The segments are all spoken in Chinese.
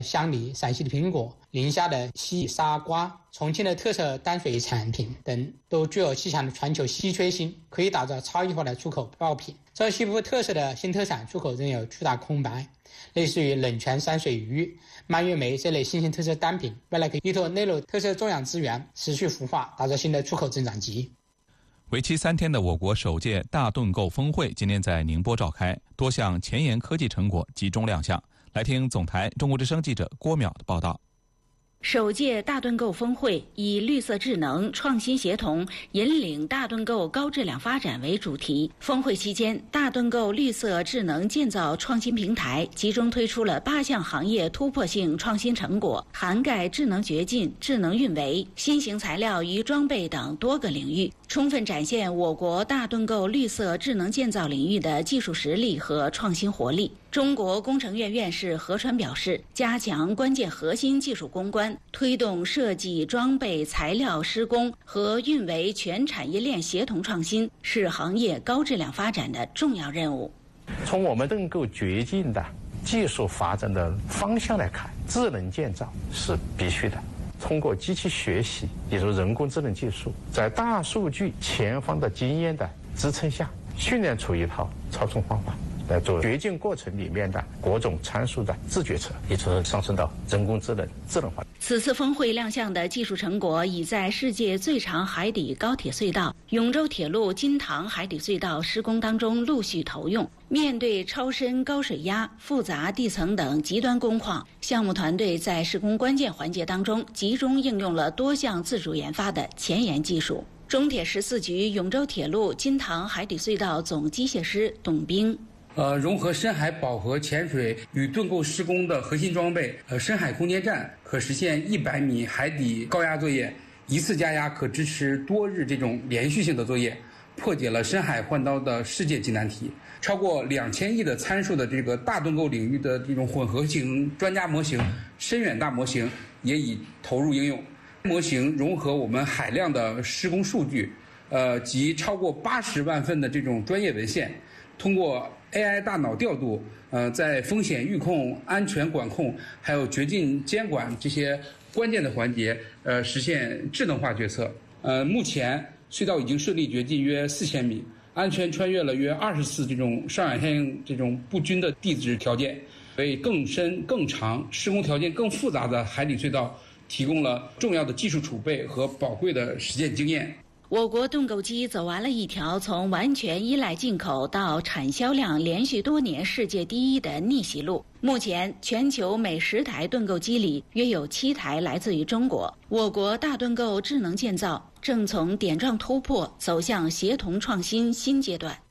乡里、陕西的苹果、宁夏的西沙瓜、重庆的特色淡水产品等，都具有极强的全球稀缺性，可以打造超异化的出口爆品。这西部特色的新特产出口仍有巨大空白，类似于冷泉山水鱼、蔓越莓这类新型特色单品，未来可以依托内陆特色种养资源持续孵化，打造新的出口增长极。 为期3天的我国首届大盾构峰会今天在宁波召开，多项前沿科技成果集中亮相。来听总台中国之声记者郭淼的报道。 首届大盾构峰会以绿色智能、创新协同，引领大盾构高质量发展为主题。峰会期间，大盾构绿色智能建造创新平台集中推出了8项行业突破性创新成果，涵盖智能掘进、智能运维、新型材料与装备等多个领域，充分展现我国大盾构绿色智能建造领域的技术实力和创新活力。中国工程院院士何川表示，加强关键核心技术攻关，推动设计、装备、材料、施工和运维全产业链协同创新，是行业高质量发展的重要任务。 从我们盾构掘进的技术发展的方向来看，智能建造是必须的。通过机器学习，也就是人工智能技术，在大数据前方的经验的支撑下，训练出一套操纵方法，来做掘进过程里面的各种参数的自决策，也就是上升到人工智能智能化。 此次峰会亮相的技术成果已在世界最长海底高铁隧道永州铁路金塘海底隧道施工当中陆续投用。面对超深高水压、复杂地层等极端工况，项目团队在施工关键环节当中集中应用了多项自主研发的前沿技术。中铁14局永州铁路金塘海底隧道总机械师董兵。 融合深海饱和潜水与盾构施工的核心装备，深海空间站可实现100米海底高压作业，一次加压可支持多日这种连续性的作业，破解了深海换刀的世界级难题。超过2000亿的参数的这个大盾构领域的这种混合型专家模型、深远大模型也已投入应用。模型融合我们海量的施工数据，及超过80万份的这种专业文献，通过 AI 大脑调度，在风险预控、安全管控，还有掘进监管这些关键的环节，实现智能化决策。目前隧道已经顺利掘进约4000米，安全穿越了约20次这种上氧线这种不均的地质条件，为更深、更长、施工条件更复杂的海底隧道提供了重要的技术储备和宝贵的实践经验。 我国盾构机走完了一条从完全依赖进口到产销量连续多年世界第一的逆袭路。目前，全球每10台盾构机里约有7台来自于中国。我国大盾构智能建造正从点状突破走向协同创新新阶段。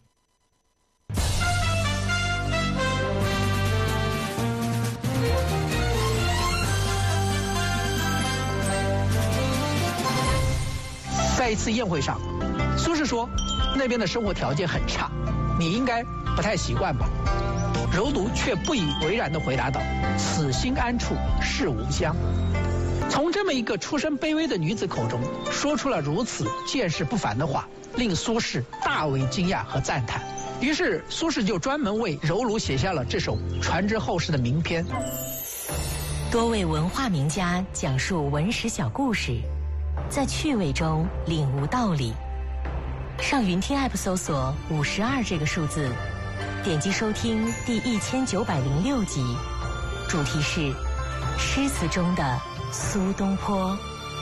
在一次宴会上，苏轼说：“那边的生活条件很差，你应该不太习惯吧？”柔独却不以为然地回答道：“此心安处是吾乡。”从这么一个出身卑微的女子口中说出了如此见识不凡的话，令苏轼大为惊讶和赞叹。于是苏轼就专门为柔儒写下了这首传之后世的名篇。 多位文化名家讲述文史小故事，在趣味中领悟道理。上云听 App 搜索52这个数字，点击收听第1906集，主题是诗词中的苏东坡。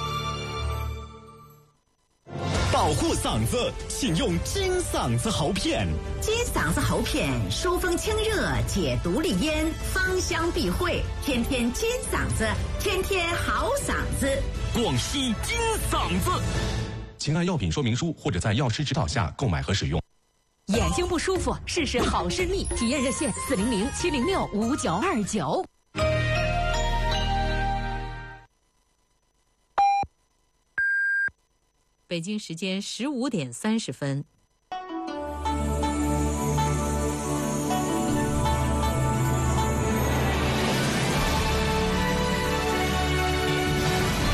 保护嗓子，请用金嗓子喉片。 金嗓子喉片疏风清热，解毒利咽，芳香避秽，天天金嗓子，天天好嗓子。 广西金嗓子，请按药品说明书或者在药师指导下购买和使用。 眼睛不舒服，试试好视力，体验热线400-706-5929。 北京时间15点30分。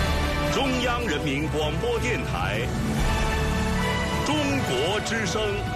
中央人民广播电台，中国之声。